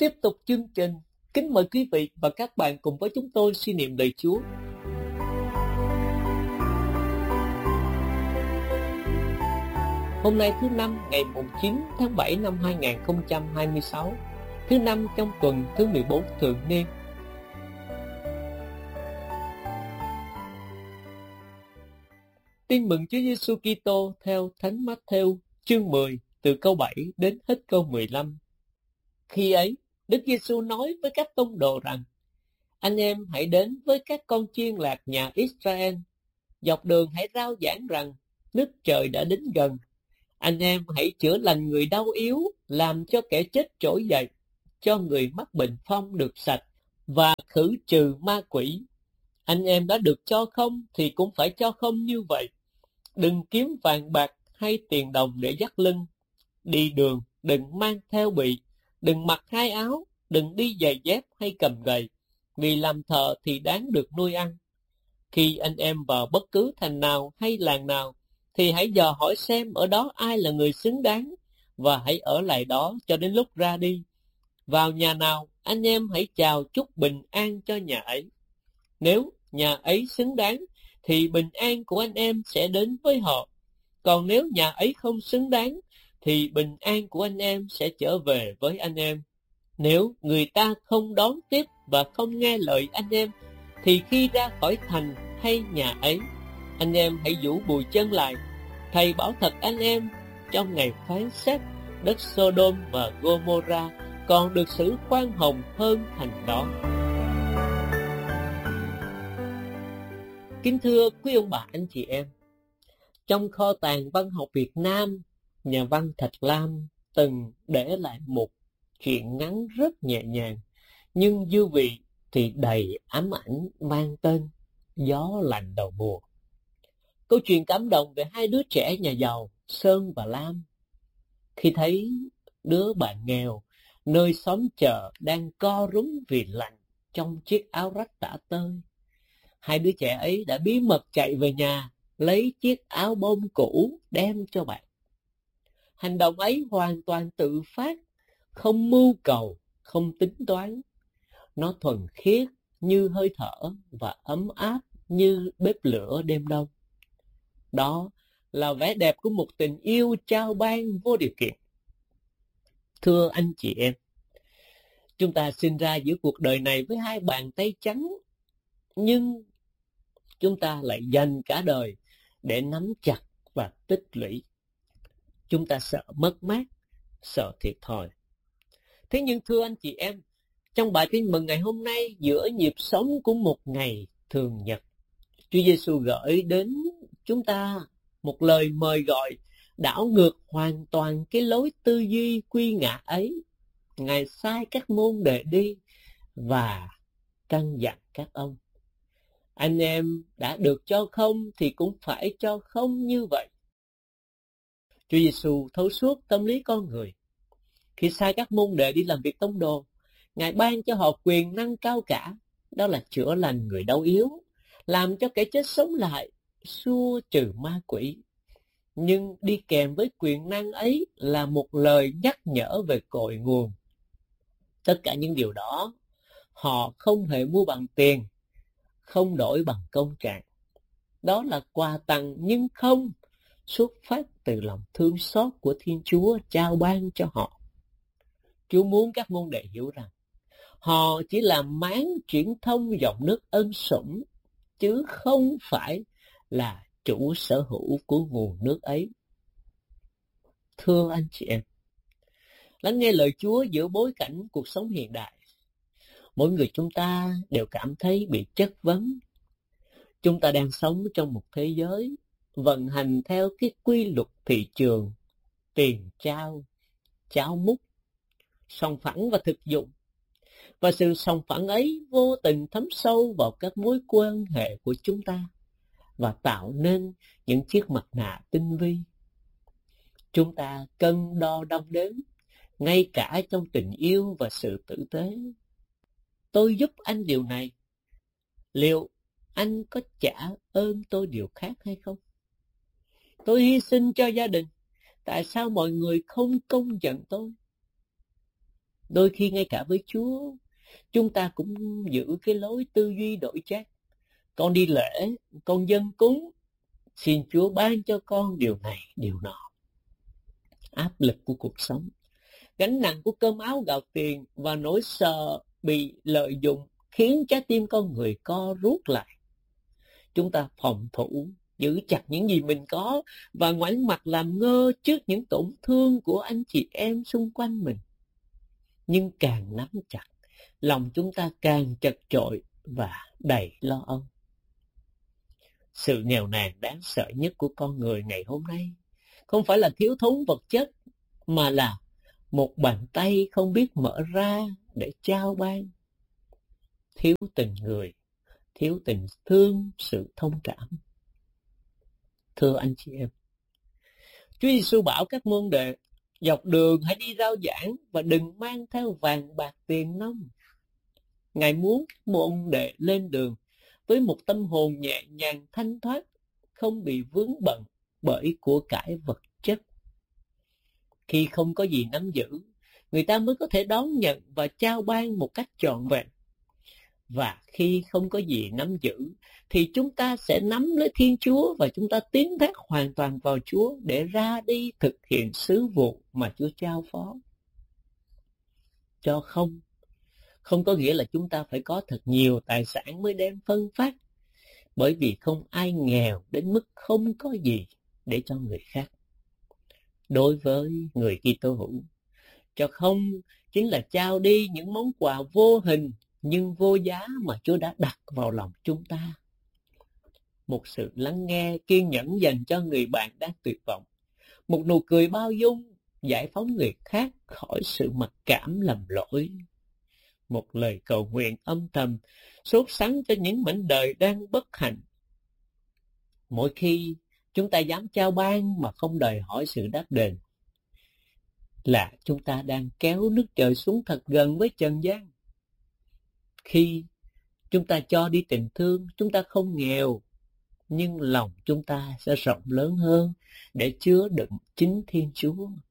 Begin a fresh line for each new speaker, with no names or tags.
Tiếp tục chương trình, kính mời quý vị và các bạn cùng với chúng tôi suy niệm lời Chúa. Hôm nay thứ Năm, ngày 9 tháng 7 năm 2026, thứ Năm trong tuần thứ 14 thường niên. Tin mừng Chúa Giêsu Kitô theo Thánh Mát-thêu chương 10 từ câu 7 đến hết câu 15. Khi ấy, Đức Giêsu nói với các tông đồ rằng: Anh em hãy đến với các con chiên lạc nhà Israel. Dọc đường hãy rao giảng rằng nước trời đã đến gần. Anh em hãy chữa lành người đau yếu, làm cho kẻ chết trỗi dậy, cho người mắc bệnh phong được sạch, và khử trừ ma quỷ. Anh em đã được cho không thì cũng phải cho không như vậy. Đừng kiếm vàng bạc hay tiền đồng để dắt lưng. Đi đường đừng mang theo bị, đừng mặc hai áo, đừng đi giày dép hay cầm gậy, vì làm thợ thì đáng được nuôi ăn. Khi anh em vào bất cứ thành nào hay làng nào, thì hãy dò hỏi xem ở đó ai là người xứng đáng, và hãy ở lại đó cho đến lúc ra đi. Vào nhà nào, anh em hãy chào chúc bình an cho nhà ấy. Nếu nhà ấy xứng đáng, thì bình an của anh em sẽ đến với họ. Còn nếu nhà ấy không xứng đáng, thì bình an của anh em sẽ trở về với anh em. Nếu người ta không đón tiếp và không nghe lời anh em, thì khi ra khỏi thành hay nhà ấy, anh em hãy vũ bùi chân lại. Thầy bảo thật anh em, trong ngày phán xét, đất Sodom và Gomorrah còn được xử khoan hồng hơn thành đó. Kính thưa quý ông bà anh chị em, trong kho tàng văn học Việt Nam, nhà văn Thạch Lam từng để lại một chuyện ngắn rất nhẹ nhàng, nhưng dư vị thì đầy ám ảnh, mang tên Gió lạnh đầu mùa. Câu chuyện cảm động về hai đứa trẻ nhà giàu Sơn và Lam. Khi thấy đứa bạn nghèo nơi xóm chợ đang co rúm vì lạnh trong chiếc áo rách tả tơi, hai đứa trẻ ấy đã bí mật chạy về nhà lấy chiếc áo bông cũ đem cho bạn. Hành động ấy hoàn toàn tự phát, không mưu cầu, không tính toán. Nó thuần khiết như hơi thở và ấm áp như bếp lửa đêm đông. Đó là vẻ đẹp của một tình yêu trao ban vô điều kiện. Thưa anh chị em, chúng ta sinh ra giữa cuộc đời này với hai bàn tay trắng, nhưng chúng ta lại dành cả đời để nắm chặt và tích lũy. Chúng ta sợ mất mát, sợ thiệt thòi. Thế nhưng thưa anh chị em, trong bài tin mừng ngày hôm nay, giữa nhịp sống của một ngày thường nhật, Chúa Giêsu gửi đến chúng ta một lời mời gọi đảo ngược hoàn toàn cái lối tư duy quy ngã ấy. Ngài sai các môn đệ đi và căn dặn các ông: anh em đã được cho không thì cũng phải cho không như vậy. Chúa Giêsu thấu suốt tâm lý con người. Khi sai các môn đệ đi làm việc tông đồ, Ngài ban cho họ quyền năng cao cả, đó là chữa lành người đau yếu, làm cho kẻ chết sống lại, xua trừ ma quỷ. Nhưng đi kèm với quyền năng ấy là một lời nhắc nhở về cội nguồn. Tất cả những điều đó họ không hề mua bằng tiền, không đổi bằng công trạng. Đó là quà tặng nhưng không xuất phát từ lòng thương xót của Thiên Chúa trao ban cho họ. Chúa muốn các môn đệ hiểu rằng họ chỉ là máng truyền thông dòng nước ân sủng, chứ không phải là chủ sở hữu của nguồn nước ấy. Thưa anh chị em, lắng nghe lời Chúa giữa bối cảnh cuộc sống hiện đại, mỗi người chúng ta đều cảm thấy bị chất vấn. Chúng ta đang sống trong một thế giới vận hành theo cái quy luật thị trường, tiền trao, cháo múc, sòng phẳng và thực dụng. Và sự sòng phẳng ấy vô tình thấm sâu vào các mối quan hệ của chúng ta và tạo nên những chiếc mặt nạ tinh vi. Chúng ta cân đo đong đếm, ngay cả trong tình yêu và sự tử tế. Tôi giúp anh điều này, liệu anh có trả ơn tôi điều khác hay không? Tôi hy sinh cho gia đình, tại sao mọi người không công nhận tôi? Đôi khi ngay cả với Chúa, chúng ta cũng giữ cái lối tư duy đổi chác. Con đi lễ, con dâng cúng, xin Chúa ban cho con điều này, điều nọ. Áp lực của cuộc sống, gánh nặng của cơm áo gạo tiền và nỗi sợ bị lợi dụng khiến trái tim con người co rút lại. Chúng ta phòng thủ, giữ chặt những gì mình có và ngoảnh mặt làm ngơ trước những tổn thương của anh chị em xung quanh mình. Nhưng càng nắm chặt, lòng chúng ta càng chật chội và đầy lo âu. Sự nghèo nàn đáng sợ nhất của con người ngày hôm nay không phải là thiếu thốn vật chất, mà là một bàn tay không biết mở ra để trao ban. Thiếu tình người, thiếu tình thương, sự thông cảm. Thưa anh chị em, Chúa Giêsu bảo các môn đệ dọc đường hãy đi rao giảng và đừng mang theo vàng bạc tiền nong. Ngài muốn môn đệ lên đường với một tâm hồn nhẹ nhàng thanh thoát, không bị vướng bận bởi của cải vật chất. Khi không có gì nắm giữ, người ta mới có thể đón nhận và trao ban một cách trọn vẹn. Và khi không có gì nắm giữ, thì chúng ta sẽ nắm lấy Thiên Chúa và chúng ta tín thác hoàn toàn vào Chúa để ra đi thực hiện sứ vụ mà Chúa trao phó. Cho không có nghĩa là chúng ta phải có thật nhiều tài sản mới đem phân phát, bởi vì không ai nghèo đến mức không có gì để cho người khác. Đối với người Kitô hữu, cho không chính là trao đi những món quà vô hình nhưng vô giá mà Chúa đã đặt vào lòng chúng ta. Một sự lắng nghe kiên nhẫn dành cho người bạn đang tuyệt vọng, một nụ cười bao dung giải phóng người khác khỏi sự mặc cảm lầm lỗi, một lời cầu nguyện âm thầm sốt sắng cho những mảnh đời đang bất hạnh. Mỗi khi chúng ta dám trao ban mà không đòi hỏi sự đáp đền, là chúng ta đang kéo nước trời xuống thật gần với trần gian. Khi chúng ta cho đi tình thương, chúng ta không nghèo, nhưng lòng chúng ta sẽ rộng lớn hơn để chứa đựng chính Thiên Chúa.